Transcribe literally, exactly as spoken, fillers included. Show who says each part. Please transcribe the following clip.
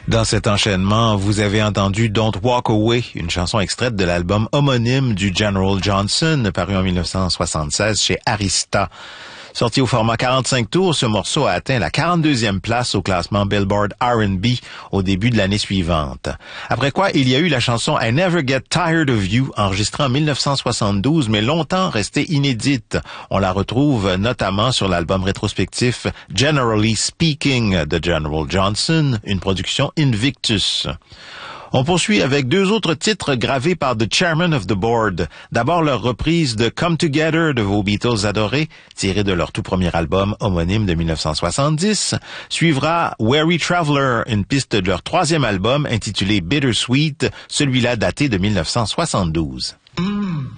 Speaker 1: Dans cet enchaînement, vous avez entendu Don't Walk Away, une chanson extraite de l'album homonyme du General Johnson, paru en mille neuf cent soixante-seize chez Arista. Sorti au format quarante-cinq tours, ce morceau a atteint la quarante-deuxième place au classement Billboard R and B au début de l'année suivante. Après quoi, il y a eu la chanson I Never Get Tired of You, enregistrée en mille neuf cent soixante-douze, mais longtemps restée inédite. On la retrouve notamment sur l'album rétrospectif Generally Speaking de General Johnson, une production Invictus. On poursuit avec deux autres titres gravés par The Chairman of the Board. D'abord leur reprise de Come Together de vos Beatles adorés, tirée de leur tout premier album homonyme de mille neuf cent soixante-dix. Suivra Weary Traveler, une piste de leur troisième album intitulé Bittersweet, celui-là daté de mille neuf cent soixante-douze. Mm.